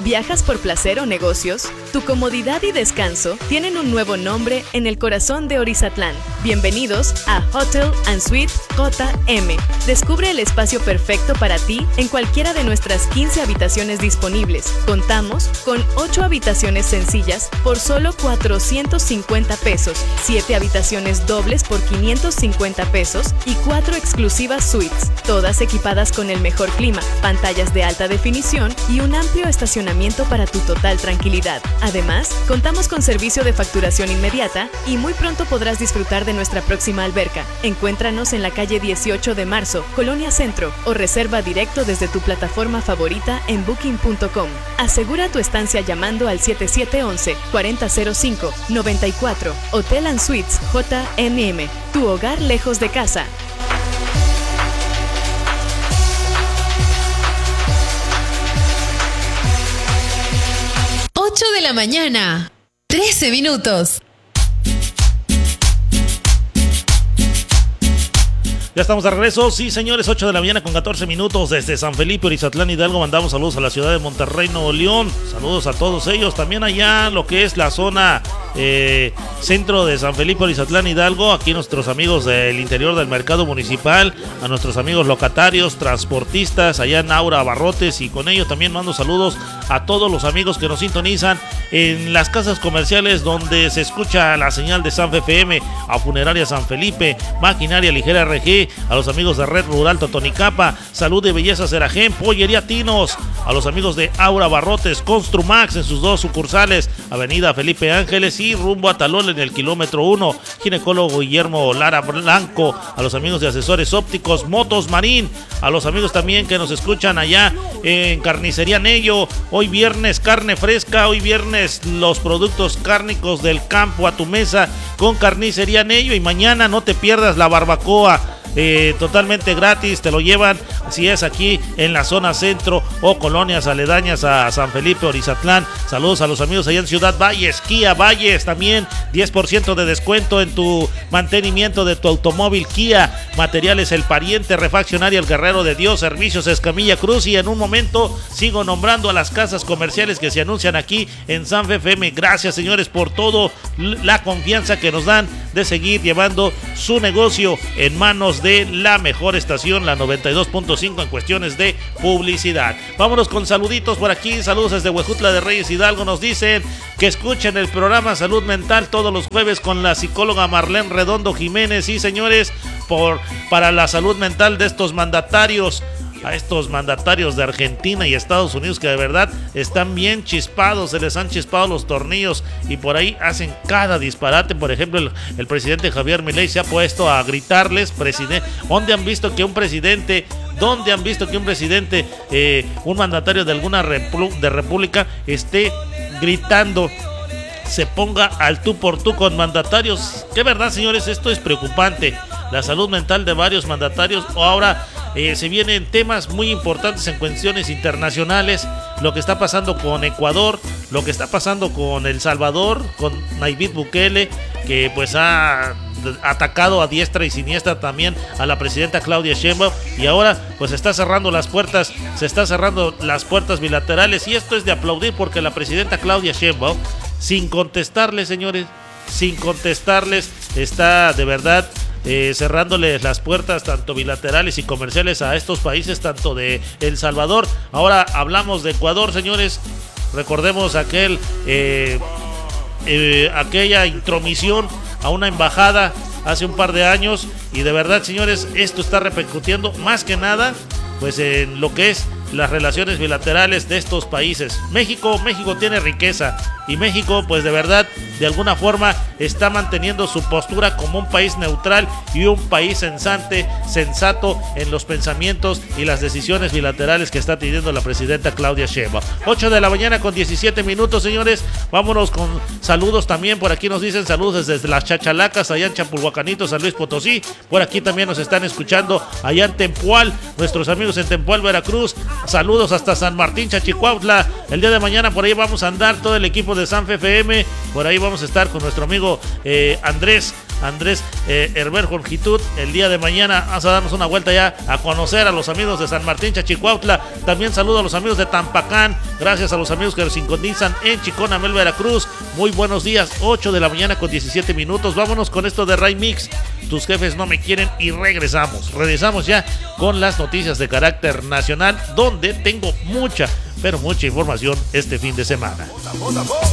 ¿Viajas por placer o negocios? Tu comodidad y descanso tienen un nuevo nombre en el corazón de Orizatlán. Bienvenidos a Hotel & Suite JM. Descubre el espacio perfecto para ti en cualquiera de nuestras 15 habitaciones disponibles. Contamos con 8 habitaciones sencillas por solo 450 pesos, 7 habitaciones dobles por 550 pesos y 4 exclusivas suites, todas equipadas con el mejor clima, pantallas de alta definición y un amplio estacionamiento para tu total tranquilidad. Además, contamos con servicio de facturación inmediata y muy pronto podrás disfrutar de nuestra próxima alberca. Encuéntranos en la calle 18 de Marzo, Colonia Centro, o reserva directo desde tu plataforma favorita en booking.com. Asegura tu estancia llamando al 7711-4005-94. Hotel & Suites JMM, tu hogar lejos de casa. 8 de la mañana, 13 minutos. Ya estamos de regreso, sí señores, 8 de la mañana con 14 minutos desde San Felipe, Orizatlán, Hidalgo. Mandamos saludos a la ciudad de Monterrey, Nuevo León. Saludos a todos ellos, también allá lo que es la zona centro de San Felipe, Orizatlán, Hidalgo. Aquí nuestros amigos del interior del mercado municipal, a nuestros amigos locatarios, transportistas, allá en Aura Abarrotes, y con ello también mando saludos a todos los amigos que nos sintonizan en las casas comerciales donde se escucha la señal de San FM, a Funeraria San Felipe, Maquinaria Ligera RG, a los amigos de Red Rural Totonicapa, Salud de Belleza Serajén, Pollería Tinos, a los amigos de Aura Barrotes, Construmax en sus 2 sucursales, Avenida Felipe Ángeles y rumbo a Talol en el kilómetro 1, Ginecólogo Guillermo Lara Blanco, a los amigos de Asesores Ópticos, Motos Marín, a los amigos también que nos escuchan allá en Carnicería Nello. Hoy viernes carne fresca, hoy viernes los productos cárnicos del campo a tu mesa con Carnicería Nello, y mañana no te pierdas la barbacoa. Totalmente gratis, te lo llevan si es aquí en la zona centro o colonias aledañas a San Felipe, Orizatlán. Saludos a los amigos allá en Ciudad Valles, Kia Valles, también 10% de descuento en tu mantenimiento de tu automóvil Kia. Materiales El Pariente, Refaccionaria El Guerrero de Dios, Servicios Escamilla Cruz, y en un momento sigo nombrando a las casas comerciales que se anuncian aquí en San FM. Gracias señores por todo la confianza que nos dan de seguir llevando su negocio en manos de la mejor estación, la 92.5 en cuestiones de publicidad. Vámonos con saluditos por aquí. Saludos desde Huejutla de Reyes, Hidalgo. Nos dicen que escuchen el programa Salud Mental todos los jueves con la psicóloga Marlene Redondo Jiménez. Sí señores, para la salud mental de estos mandatarios, a estos mandatarios de Argentina y Estados Unidos que de verdad están bien chispados, se les han chispado los tornillos y por ahí hacen cada disparate. Por ejemplo, el presidente Javier Milei se ha puesto a gritarles, ¿dónde han visto que un presidente, un mandatario de alguna república esté gritando, se ponga al tú por tú con mandatarios? Que verdad señores, esto es preocupante. La salud mental de varios mandatarios. Ahora se vienen temas muy importantes en cuestiones internacionales, lo que está pasando con Ecuador, lo que está pasando con El Salvador, con Nayib Bukele, que pues ha atacado a diestra y siniestra también a la presidenta Claudia Sheinbaum, y ahora pues se están cerrando las puertas bilaterales, y esto es de aplaudir porque la presidenta Claudia Sheinbaum, sin contestarles señores, está de verdad cerrándoles las puertas tanto bilaterales y comerciales a estos países, tanto de El Salvador. Ahora hablamos de Ecuador, señores. Recordemos aquella intromisión a una embajada hace un par de años, y de verdad, señores, esto está repercutiendo más que nada pues en lo que es las relaciones bilaterales de estos países. México tiene riqueza, y México pues de verdad de alguna forma está manteniendo su postura como un país neutral y un país sensato en los pensamientos y las decisiones bilaterales que está teniendo la presidenta Claudia Sheinbaum. 8 de la mañana con 17 minutos, señores. Vámonos con saludos también. Por aquí nos dicen saludos desde las Chachalacas, allá en Chapulhuacanito, San Luis Potosí. Por aquí también nos están escuchando allá en Tempual, nuestros amigos en Tempual, Veracruz. Saludos hasta San Martín, Chachicuautla. El día de mañana por ahí vamos a andar todo el equipo de San FM. Por ahí vamos a estar con nuestro amigo Andrés Andrés Herbert Jongitud. El día de mañana vamos a darnos una vuelta ya a conocer a los amigos de San Martín Chachicuautla. También saludo a los amigos de Tampacán. Gracias a los amigos que nos sintonizan en Chiconamel, Veracruz. Muy buenos días, 8 de la mañana con 17 minutos. Vámonos con esto de Ray Mix. Tus jefes no me quieren y regresamos ya con las noticias de carácter nacional, donde tengo mucha, pero mucha información este fin de semana.